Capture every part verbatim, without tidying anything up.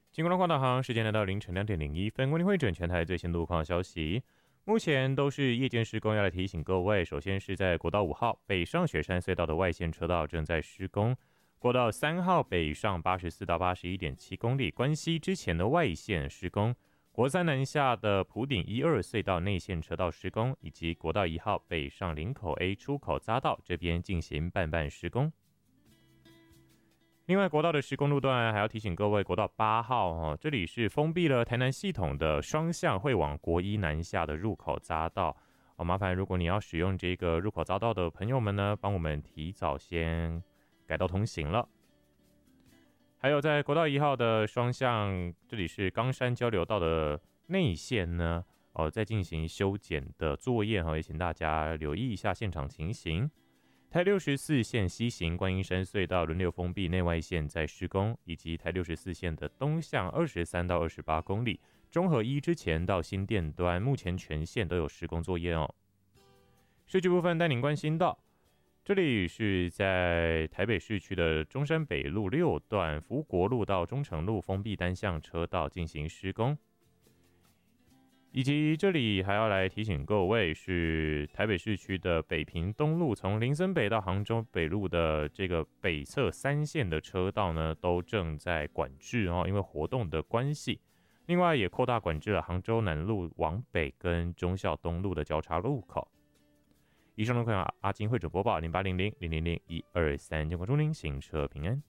金光光导航时间来到凌晨两点零一分，为您汇整全台最新路况消息。目前都是夜间施工，要来提醒各位。首先是在国道五号北上雪山隧道的外线车道正在施工，国道三号北上八十四到八十一点七公里，关西之前的外线施工。国三南下的埔顶一二隧道内线车道施工，以及国道一号北上林口 A 出口匝道这边进行半半施工。另外，国道的施工路段还要提醒各位，国道八号、哦、这里是封闭了台南系统的双向会往国一南下的入口匝道、哦、麻烦如果你要使用这个入口匝道的朋友们呢，帮我们提早先改道通行了。还有在国道一号的双向，这里是冈山交流道的内线呢，哦，在进行修剪的作业、哦、也请大家留意一下现场情形。台六十四线西行观音山隧道轮流封闭，内外线在施工，以及台六十四线的东向二十三到二十八公里，中和一之前到新店端，目前全线都有施工作业哦。市区部分带您关心到，这里是在台北市区的中山北路六段福国路到中城路封闭单向车道进行施工。以及这里还要来提醒各位，是台北市区的北平东路，从林森北到杭州北路的这个北侧三线的车道呢，都正在管制哦，因为活动的关系。另外也扩大管制了杭州南路往北跟忠孝东路的交叉路口。以上路况阿金会诊播报零八零零零零零一二三，监管祝您行车平安。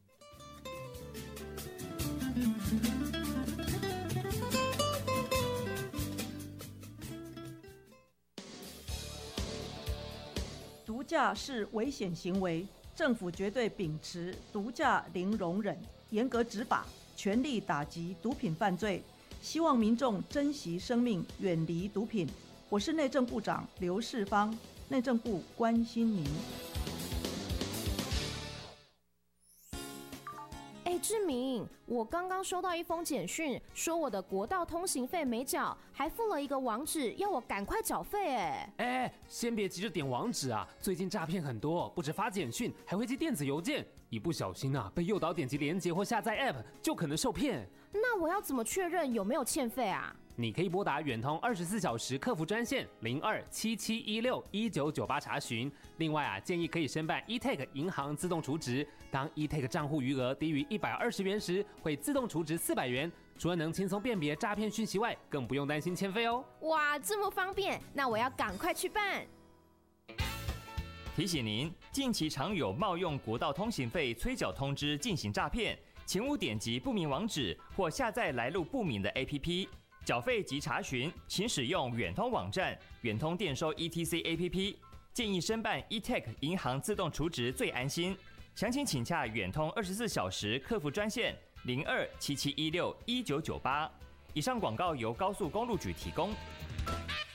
毒驾是危险行为，政府绝对秉持毒驾零容忍，严格执法，全力打击毒品犯罪。希望民众珍惜生命，远离毒品。我是内政部长刘世芳，内政部关心您。 哎，志明，我刚刚收到一封简讯，说我的国道通行费没缴，还附了一个网址，要我赶快缴费。哎， 哎，先别急着点网址啊，最近诈骗很多，不止发简讯，还会寄电子邮件，一不小心啊，被诱导点击连结或下载 App， 就可能受骗。 那我要怎么确认有没有欠费啊？ 你可以拨打远通二十四小时客服专线零二七七一六一九九八查询。另外啊，建议可以申办 eTag 银行自动储值，当 eTag 账户余额低于一百二十元时，会自动储值四百元。除了能轻松辨别诈骗讯息外，更不用担心欠费哦。 哇，这么方便，那我要赶快去办。 提醒您，近期常有冒用国道通行费催缴通知进行诈骗，请勿点击不明网址或下载来路不明的 A P P。缴费及查询，请使用远通网站、远通电收 E T C A P P。建议申办 eTag 银行自动储值最安心。详情请洽远通二十四小时客服专线零二七七一六一九九八。以上广告由高速公路局提供。